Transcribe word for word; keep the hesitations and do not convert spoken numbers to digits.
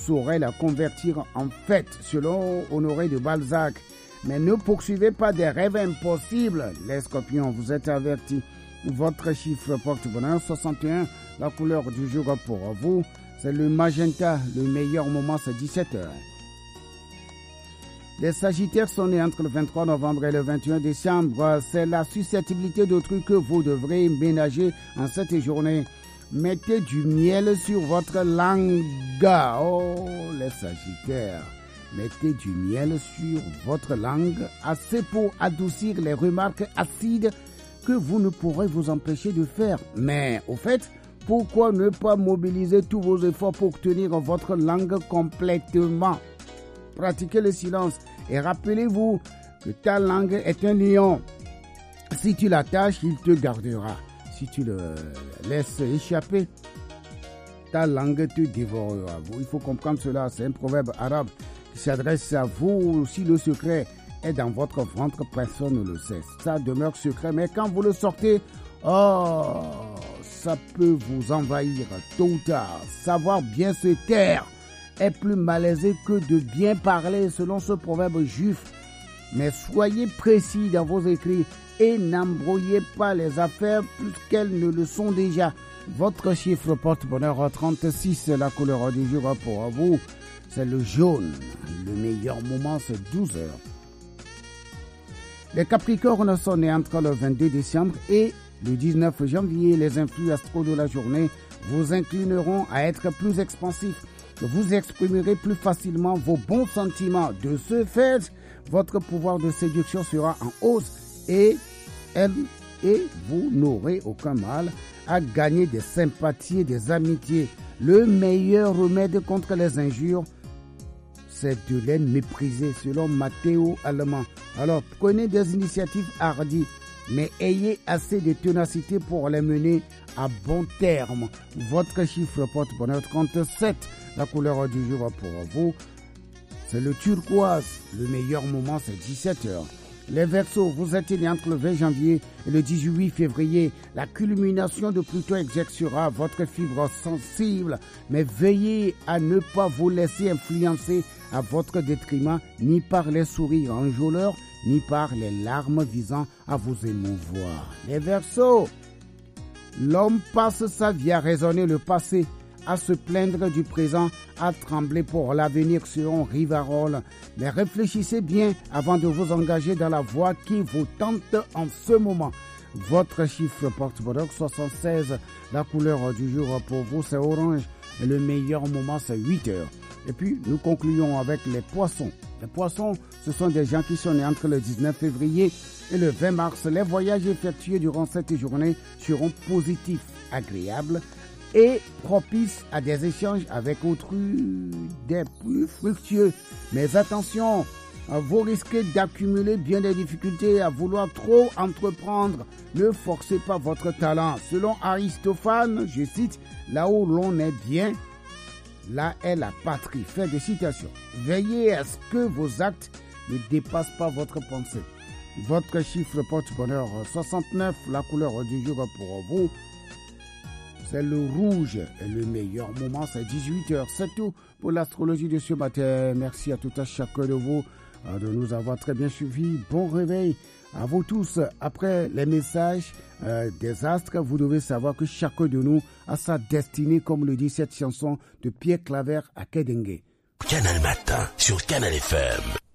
saurait la convertir en fête, selon Honoré de Balzac. Mais ne poursuivez pas des rêves impossibles, les scorpions, vous êtes avertis. Votre chiffre porte-bonheur soixante et un, la couleur du jour pour vous, c'est le magenta, le meilleur moment c'est dix-sept heures. Les sagittaires sont nés entre le vingt-trois novembre et le vingt et un décembre, c'est la susceptibilité d'autrui que vous devrez ménager en cette journée. Mettez du miel sur votre langue, oh les sagittaires. Mettez du miel sur votre langue, assez pour adoucir les remarques acides que vous ne pourrez vous empêcher de faire. Mais au fait, pourquoi ne pas mobiliser tous vos efforts pour tenir votre langue complètement? Pratiquez le silence et rappelez-vous que ta langue est un lion. Si tu l'attaches, il te gardera. Si tu le laisses échapper, ta langue te dévorera. Il faut comprendre cela, c'est un proverbe arabe qui s'adresse à vous. Si le secret est dans votre ventre, personne ne le sait. Ça demeure secret, mais quand vous le sortez, oh, ça peut vous envahir tôt ou tard. Savoir bien se taire est plus malaisé que de bien parler, selon ce proverbe juif. Mais soyez précis dans vos écrits et n'embrouillez pas les affaires plus qu'elles ne le sont déjà. Votre chiffre porte-bonheur trente-six, la couleur du jour pour vous, c'est le jaune. Le meilleur moment, c'est douze heures. Les Capricornes sont nés entre le vingt-deux décembre et le dix-neuf janvier. Les influx astro de la journée vous inclineront à être plus expansifs. Vous exprimerez plus facilement vos bons sentiments. De ce fait, votre pouvoir de séduction sera en hausse et, elle, et vous n'aurez aucun mal à gagner des sympathies et des amitiés. Le meilleur remède contre les injures, c'est de les mépriser, selon Matteo Allemand. Alors, prenez des initiatives hardies, mais ayez assez de ténacité pour les mener à bon terme. Votre chiffre porte-bonheur trente-sept, la couleur du jour pour vous, c'est le turquoise. Le meilleur moment, c'est dix-sept heures. Les Verseaux, vous êtes nés entre le vingt janvier et le dix-huit février. La culmination de Pluton exercera votre fibre sensible, mais veillez à ne pas vous laisser influencer à votre détriment, ni par les sourires enjôleurs, ni par les larmes visant à vous émouvoir. Les Verseaux, l'homme passe sa vie à raisonner le passé, à se plaindre du présent, à trembler pour l'avenir selon Rivarol. Mais réfléchissez bien avant de vous engager dans la voie qui vous tente en ce moment. Votre chiffre porte-bonheur soixante-seize, la couleur du jour pour vous c'est orange et le meilleur moment c'est huit heures. Et puis nous concluons avec les poissons. Les poissons, ce sont des gens qui sont nés entre le dix-neuf février et le vingt mars. Les voyages effectués durant cette journée seront positifs, agréables et propices à des échanges avec autrui des plus fructueux. Mais attention, vous risquez d'accumuler bien des difficultés à vouloir trop entreprendre. Ne forcez pas votre talent. Selon Aristophane, je cite, là où l'on est bien, là est la patrie. Fin de citation. Veillez à ce que vos actes ne dépassent pas votre pensée. Votre chiffre porte-bonheur soixante-neuf, la couleur du jour pour vous, c'est le rouge. Et le meilleur moment, c'est dix-huit heures. C'est tout pour l'astrologie de ce matin. Merci à tout à chacun de vous de nous avoir très bien suivis. Bon réveil à vous tous. Après les messages euh, des astres, vous devez savoir que chacun de nous a sa destinée, comme le dit cette chanson de Pierre Claver à Kédengue. Canal Matin sur Canal F M.